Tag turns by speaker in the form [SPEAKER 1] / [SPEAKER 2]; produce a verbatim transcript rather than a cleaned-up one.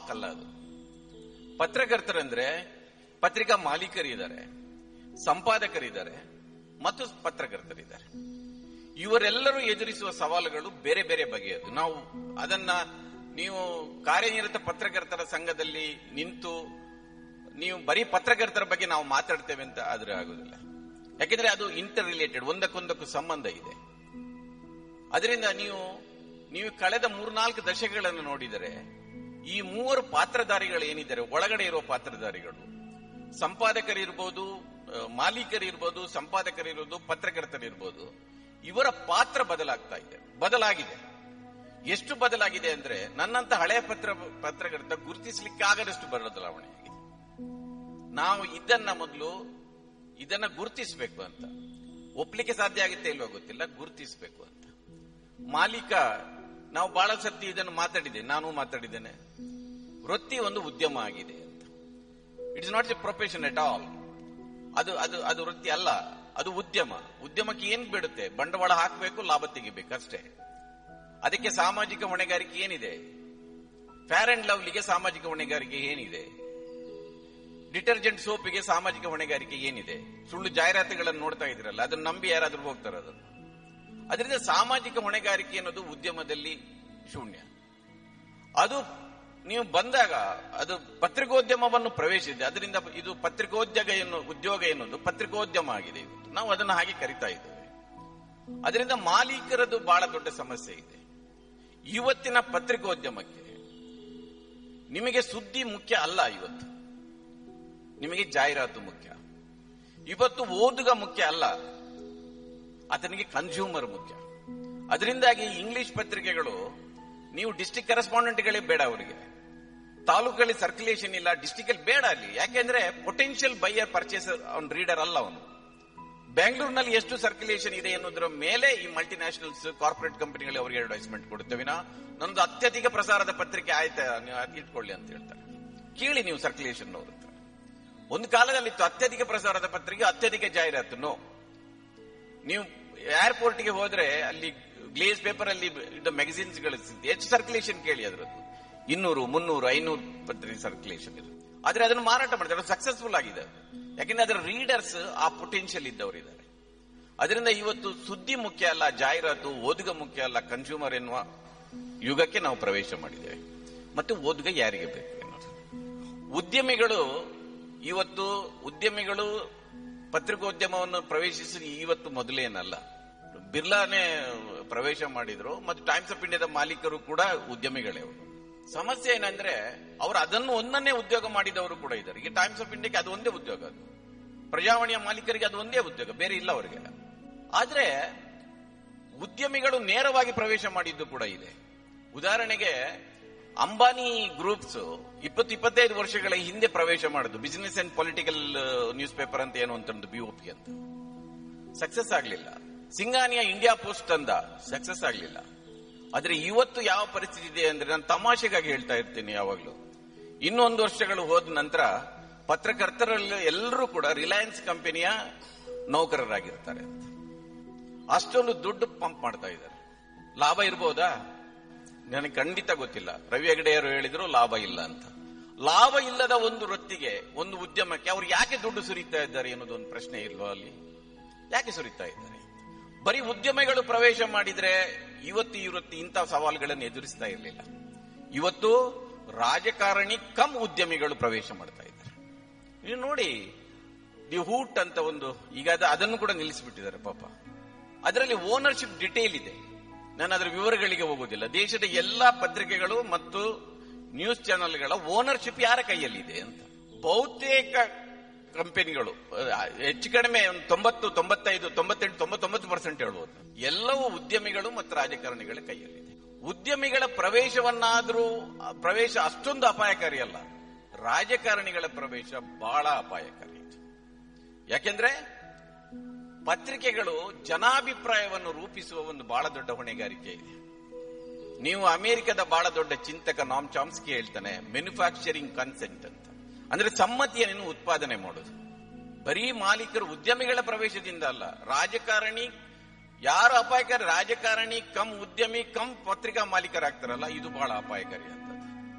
[SPEAKER 1] ಅಲ್ಲ ಅದು. ಪತ್ರಕರ್ತರಂದ್ರೆ ಪತ್ರಿಕಾ ಮಾಲೀಕರಿದ್ದಾರೆ, ಸಂಪಾದಕರಿದ್ದಾರೆ ಮತ್ತು ಪತ್ರಕರ್ತರಿದ್ದಾರೆ. ಇವರೆಲ್ಲರೂ ಎದುರಿಸುವ ಸವಾಲುಗಳು ಬೇರೆ ಬೇರೆ ಬಗೆಯದು. ನಾವು ಅದನ್ನ ನೀವು ಕಾರ್ಯನಿರತ ಪತ್ರಕರ್ತರ ಸಂಘದಲ್ಲಿ ನಿಂತು ನೀವು ಬರೀ ಪತ್ರಕರ್ತರ ಬಗ್ಗೆ ನಾವು ಮಾತಾಡ್ತೇವೆ ಅಂತ ಆದ್ರೆ ಆಗುದಿಲ್ಲ. ಯಾಕೆಂದ್ರೆ ಅದು ಇಂಟರ್ ರಿಲೇಟೆಡ್, ಒಂದಕ್ಕೊಂದಕ್ಕೂ ಸಂಬಂಧ ಇದೆ. ಅದರಿಂದ ನೀವು ನೀವು ಕಳೆದ ಮೂರ್ನಾಲ್ಕು ದಶಕಗಳನ್ನು ನೋಡಿದರೆ ಈ ಮೂವರು ಪಾತ್ರಧಾರಿಗಳು ಏನಿದ್ದಾರೆ, ಒಳಗಡೆ ಇರುವ ಪಾತ್ರಧಾರಿಗಳು, ಸಂಪಾದಕರಿರ್ಬೋದು, ಮಾಲೀಕರಿರ್ಬೋದು, ಸಂಪಾದಕರಿರ್ಬೋದು, ಪತ್ರಕರ್ತರಿರ್ಬೋದು, ಇವರ ಪಾತ್ರ ಬದಲಾಗ್ತಾ ಇದೆ, ಬದಲಾಗಿದೆ. ಎಷ್ಟು ಬದಲಾಗಿದೆ ಅಂದ್ರೆ ನನ್ನಂತ ಹಳೆಯ ಪತ್ರ ಪತ್ರಕರ್ತ ಗುರುತಿಸಲಿಕ್ಕಾಗದಷ್ಟು ಬದಲಾವಣೆ ಆಗಿದೆ. ನಾವು ಇದನ್ನ ಮೊದಲು ಇದನ್ನ ಗುರುತಿಸಬೇಕು ಅಂತ, ಒಪ್ಲಿಕ್ಕೆ ಸಾಧ್ಯ ಆಗುತ್ತೆ ಇಲ್ವೋ ಗೊತ್ತಿಲ್ಲ, ಗುರುತಿಸಬೇಕು ಅಂತ. ಮಾಲೀಕ, ನಾವು ಬಹಳ ಸತಿ ಇದನ್ನು ಮಾತಾಡಿದ್ದೇನೆ, ನಾನು ಮಾತಾಡಿದ್ದೇನೆ, ವೃತ್ತಿ ಒಂದು ಉದ್ಯಮ ಆಗಿದೆ ಅಂತ. It's not A profession at all. ಅದು ಅದು ಅದು ವೃತ್ತಿ ಅಲ್ಲ, ಅದು ಉದ್ಯಮ. ಉದ್ಯಮಕ್ಕೆ ಏನ್ ಬಿಡುತ್ತೆ? ಬಂಡವಾಳ ಹಾಕಬೇಕು, ಲಾಭ ತೆಗಿಬೇಕು ಅಷ್ಟೇ. ಅದಕ್ಕೆ ಸಾಮಾಜಿಕ ಹೊಣೆಗಾರಿಕೆ ಏನಿದೆ? ಫೇರ್ ಅಂಡ್ ಲವ್ಲಿಗೆ ಸಾಮಾಜಿಕ ಹೊಣೆಗಾರಿಕೆ ಏನಿದೆ? ಡಿಟರ್ಜೆಂಟ್ ಸೋಪಿಗೆ ಸಾಮಾಜಿಕ ಹೊಣೆಗಾರಿಕೆ ಏನಿದೆ? ಸುಳ್ಳು ಜಾಹೀರಾತುಗಳನ್ನು ನೋಡ್ತಾ ಇದ್ರಲ್ಲ, ಅದನ್ನ ನಂಬಿ ಯಾರಾದ್ರೂ ಹೋಗ್ತಾರ? ಅದನ್ನು ಅದರಿಂದ ಸಾಮಾಜಿಕ ಹೊಣೆಗಾರಿಕೆ ಅನ್ನೋದು ಉದ್ಯಮದಲ್ಲಿ ಶೂನ್ಯ. ಅದು ನೀವು ಬಂದಾಗ ಅದು ಪತ್ರಿಕೋದ್ಯಮವನ್ನು ಪ್ರವೇಶಿಸಿದೆ. ಅದರಿಂದ ಇದು ಪತ್ರಿಕೋದ್ಯೋಗ ಎನ್ನು ಉದ್ಯೋಗ ಎನ್ನುವುದು ಪತ್ರಿಕೋದ್ಯಮ ಆಗಿದೆ. ಇವತ್ತು ನಾವು ಅದನ್ನು ಹಾಗೆ ಕರಿತಾ ಇದ್ದೇವೆ. ಅದರಿಂದ ಮಾಲೀಕರದು ಬಹಳ ದೊಡ್ಡ ಸಮಸ್ಯೆ ಇದೆ. ಇವತ್ತಿನ ಪತ್ರಿಕೋದ್ಯಮಕ್ಕೆ ನಿಮಗೆ ಸುದ್ದಿ ಮುಖ್ಯ ಅಲ್ಲ, ಇವತ್ತು ನಿಮಗೆ ಜಾಹೀರಾತು ಮುಖ್ಯ. ಇವತ್ತು ಓದುಗ ಮುಖ್ಯ ಅಲ್ಲ, ಆತನಿಗೆ ಕನ್ಸ್ಯೂಮರ್ ಮುಖ್ಯ. ಅದರಿಂದಾಗಿ ಇಂಗ್ಲಿಷ್ ಪತ್ರಿಕೆಗಳು, ನೀವು ಡಿಸ್ಟ್ರಿಕ್ಟ್ ಕರೆಸ್ಪಾಂಡೆಂಟ್ಗಳೇ ಬೇಡ ಅವರಿಗೆ, ತಾಲೂಕಲ್ಲಿ ಸರ್ಕ್ಯುಲೇಷನ್ ಇಲ್ಲ, ಡಿಸ್ಟ್ರಿಕ್ಟ್ ಅಲ್ಲಿ ಬೇಡ ಅಲ್ಲಿ. ಯಾಕೆಂದ್ರೆ ಪೊಟೆನ್ಷಿಯಲ್ ಬೈಯರ್ ಪರ್ಚೇಸರ್ ಅವನು ರೀಡರ್ ಅಲ್ಲ ಅವನು. ಬೆಂಗಳೂರಿನಲ್ಲಿ ಎಷ್ಟು ಸರ್ಕ್ಯುಲೇಷನ್ ಇದೆ ಅನ್ನೋದ್ರ ಮೇಲೆ ಈ ಮಲ್ಟಿನ್ಯಾಷನಲ್ಸ್, ಕಾರ್ಪೊರೇಟ್ ಕಂಪನಿಗಳಿಗೆ ಅವರಿಗೆ ಅಡ್ವರ್ಟೈಸ್ಮೆಂಟ್ ಕೊಡುತ್ತೇವೆ. ನಾ ನಮ್ದು ಅತ್ಯಧಿಕ ಪ್ರಸಾರದ ಪತ್ರಿಕೆ ಆಯ್ತಾ ಇಟ್ಕೊಳ್ಳಿ ಅಂತ ಹೇಳ್ತಾರೆ. ಕೇಳಿ ನೀವು ಸರ್ಕ್ಯುಲೇಷನ್ ಅವ್ರ ಹತ್ರ. ಒಂದು ಕಾಲದಲ್ಲಿ ಅತ್ಯಧಿಕ ಪ್ರಸಾರದ ಪತ್ರಿಕೆ, ಅತ್ಯಧಿಕ ಜಾಹೀರಾತು. ನೋ, ನೀವು ಏರ್ಪೋರ್ಟ್ಗೆ ಹೋದ್ರೆ ಅಲ್ಲಿ ಗ್ಲೇಸ್ ಪೇಪರ್ ಅಲ್ಲಿ ಮ್ಯಾಗಝಿನ್ಸ್ ಗಳು ಹೆಚ್ಚು ಸರ್ಕ್ಯುಲೇಷನ್ ಕೇಳಿ, ಅದರದ್ದು ಇನ್ನೂರು ಮುನ್ನೂರು ಐನೂರು ಪತ್ರಿಕೆ ಸರ್ಕ್ಯುಲೇಷನ್ ಇದೆ. ಆದ್ರೆ ಅದನ್ನು ಮಾರಾಟ ಮಾಡ್ತಾರೆ, ಸಕ್ಸಸ್ಫುಲ್ ಆಗಿದೆ. ಯಾಕೆಂದ್ರೆ ಅದರ ರೀಡರ್ಸ್ ಆ ಪೊಟೆನ್ಷಿಯಲ್ ಇದ್ದವರು ಇದ್ದಾರೆ. ಅದರಿಂದ ಇವತ್ತು ಸುದ್ದಿ ಮುಖ್ಯ ಅಲ್ಲ, ಜಾಹೀರಾತು, ಓದುಗ ಮುಖ್ಯ ಅಲ್ಲ, ಕನ್ಸ್ಯೂಮರ್ ಎನ್ನುವ ಯುಗಕ್ಕೆ ನಾವು ಪ್ರವೇಶ ಮಾಡಿದ್ದೇವೆ. ಮತ್ತು ಓದುಗ ಯಾರಿಗೆ ಬೇಕು ಎನ್ನುವುದು. ಉದ್ಯಮಿಗಳು ಇವತ್ತು ಉದ್ಯಮಿಗಳು ಪತ್ರಿಕೋದ್ಯಮವನ್ನು ಪ್ರವೇಶಿಸಿ ಇವತ್ತು ಮೊದಲೇನಲ್ಲ, ಬಿರ್ಲಾನೇ ಪ್ರವೇಶ ಮಾಡಿದ್ರು. ಮತ್ತು ಟೈಮ್ಸ್ ಆಫ್ ಇಂಡಿಯಾದ ಮಾಲೀಕರು ಕೂಡ ಉದ್ಯಮಿಗಳೇ. ಅವರು ಸಮಸ್ಯೆ ಏನಂದ್ರೆ ಅವರು ಅದನ್ನು ಒಂದನ್ನೇ ಉದ್ಯೋಗ ಮಾಡಿದವರು ಕೂಡ ಇದ್ದಾರೆ. ಈಗ ಟೈಮ್ಸ್ ಆಫ್ ಇಂಡಿಯಾಕ್ಕೆ ಅದು ಒಂದೇ ಉದ್ಯೋಗ, ಅದು ಪ್ರಜಾವಾಣಿಯ ಮಾಲೀಕರಿಗೆ ಅದು ಒಂದೇ ಉದ್ಯೋಗ, ಬೇರೆ ಇಲ್ಲ ಅವರಿಗೆ. ಆದ್ರೆ ಉದ್ಯಮಿಗಳು ನೇರವಾಗಿ ಪ್ರವೇಶ ಮಾಡಿದ್ದು ಕೂಡ ಇದೆ. ಉದಾಹರಣೆಗೆ ಅಂಬಾನಿ ಗ್ರೂಪ್ಸ್ ಇಪ್ಪತ್ತು ಇಪ್ಪತ್ತೈದು ವರ್ಷಗಳ ಹಿಂದೆ ಪ್ರವೇಶ ಮಾಡುದು business and political news paper ಅಂತ ಏನು ಅಂತ ಬಿಒಪಿ ಅಂತ, ಸಕ್ಸಸ್ ಆಗ್ಲಿಲ್ಲ. ಸಿಂಗಾನಿಯಾ ಇಂಡಿಯಾ ಪೋಸ್ಟ್ ಅಂದ, ಸಕ್ಸಸ್ ಆಗ್ಲಿಲ್ಲ. ಆದ್ರೆ ಇವತ್ತು ಯಾವ ಪರಿಸ್ಥಿತಿ ಇದೆ ಅಂದ್ರೆ, ನಾನು ತಮಾಷೆಗಾಗಿ ಹೇಳ್ತಾ ಇರ್ತೀನಿ ಯಾವಾಗ್ಲೂ, ಇನ್ನೊಂದು ವರ್ಷಗಳು ಹೋದ ನಂತರ ಪತ್ರಕರ್ತರಲ್ಲಿ ಎಲ್ಲರೂ ಕೂಡ ರಿಲಯನ್ಸ್ ಕಂಪನಿಯ ನೌಕರರಾಗಿರ್ತಾರೆ. ಅಷ್ಟೊಂದು ದುಡ್ಡು ಪಂಪ್ ಮಾಡ್ತಾ ಇದ್ದಾರೆ. ಲಾಭ ಇರಬಹುದಾ? ನನಗೆ ಖಂಡಿತ ಗೊತ್ತಿಲ್ಲ. ರವಿ ಹೆಗಡೆಯವರು ಹೇಳಿದ್ರು ಲಾಭ ಇಲ್ಲ ಅಂತ. ಲಾಭ ಇಲ್ಲದ ಒಂದು ವೃತ್ತಿಗೆ, ಒಂದು ಉದ್ಯಮಕ್ಕೆ ಅವ್ರು ಯಾಕೆ ದುಡ್ಡು ಸುರಿತಾ ಇದ್ದಾರೆ ಅನ್ನೋದು ಒಂದು ಪ್ರಶ್ನೆ ಇಲ್ವೋ ಅಲ್ಲಿ? ಯಾಕೆ ಸುರಿತಾ ಇದ್ದಾರೆ? ಬರೀ ಉದ್ಯಮಿಗಳು ಪ್ರವೇಶ ಮಾಡಿದ್ರೆ ಇವತ್ತು ಈ ವೃತ್ತಿ ಇಂಥ ಸವಾಲುಗಳನ್ನು ಎದುರಿಸ್ತಾ ಇರಲಿಲ್ಲ. ಇವತ್ತು ರಾಜಕಾರಣಿ ಕಮ್ ಉದ್ಯಮಿಗಳು ಪ್ರವೇಶ ಮಾಡ್ತಾ ಇದ್ದಾರೆ. ನೀವು ನೋಡಿ, ದಿ ಹೂಟ್ ಅಂತ ಒಂದು, ಈಗ ಅದನ್ನು ಕೂಡ ನಿಲ್ಲಿಸಿಬಿಟ್ಟಿದ್ದಾರೆ ಪಾಪ. ಅದರಲ್ಲಿ ಓನರ್ಶಿಪ್ ಡಿಟೇಲ್ ಇದೆ. ನಾನು ಅದರ ವಿವರಗಳಿಗೆ ಹೋಗುವುದಿಲ್ಲ. ದೇಶದ ಎಲ್ಲಾ ಪತ್ರಿಕೆಗಳು ಮತ್ತು ನ್ಯೂಸ್ ಚಾನೆಲ್ಗಳ ಓನರ್ಶಿಪ್ ಯಾರ ಕೈಯಲ್ಲಿದೆ ಅಂತ. ಬಹುತೇಕ ಕಂಪನಿಗಳು, ಹೆಚ್ಚು ಕಡಿಮೆ ಒಂದು ತೊಂಬತ್ತು ತೊಂಬತ್ತೈದು ತೊಂಬತ್ತೆಂಟು ತೊಂಬತ್ತೊಂಬತ್ತು ಪರ್ಸೆಂಟ್ ಹೇಳ್ಬೋದು, ಎಲ್ಲವೂ ಉದ್ಯಮಿಗಳು ಮತ್ತು ರಾಜಕಾರಣಿಗಳ ಕೈಯಲ್ಲಿದೆ. ಉದ್ಯಮಿಗಳ ಪ್ರವೇಶವನ್ನಾದ್ರೂ, ಪ್ರವೇಶ ಅಷ್ಟೊಂದು ಅಪಾಯಕಾರಿ ಅಲ್ಲ, ರಾಜಕಾರಣಿಗಳ ಪ್ರವೇಶ ಬಹಳ ಅಪಾಯಕಾರಿ. ಯಾಕೆಂದ್ರೆ ಪತ್ರಿಕೆಗಳು ಜನಾಭಿಪ್ರಾಯವನ್ನು ರೂಪಿಸುವ ಒಂದು ಬಹಳ ದೊಡ್ಡ ಹೊಣೆಗಾರಿಕೆ ಇದೆ. ನೀವು ಅಮೆರಿಕದ ಬಹಳ ದೊಡ್ಡ ಚಿಂತಕ ನಾಮ್ ಚಾಮ್ಸ್ಕಿ ಹೇಳ್ತಾನೆ, ಮ್ಯಾನುಫ್ಯಾಕ್ಚರಿಂಗ್ ಕನ್ಸೆಂಟ್ ಅಂತ, ಅಂದ್ರೆ ಸಮ್ಮತಿಯನ್ನು ಉತ್ಪಾದನೆ ಮಾಡೋದು. ಬರೀ ಮಾಲೀಕರು, ಉದ್ಯಮಿಗಳ ಪ್ರವೇಶದಿಂದ ಅಲ್ಲ, ರಾಜಕಾರಣಿ ಯಾರು ಅಪಾಯಕಾರಿ, ರಾಜಕಾರಣಿ ಕಮ್ ಉದ್ಯಮಿ ಕಮ್ ಪತ್ರಿಕಾ ಮಾಲೀಕರಾಗ್ತಾರಲ್ಲ, ಇದು ಬಹಳ ಅಪಾಯಕಾರಿ ಅಂತ.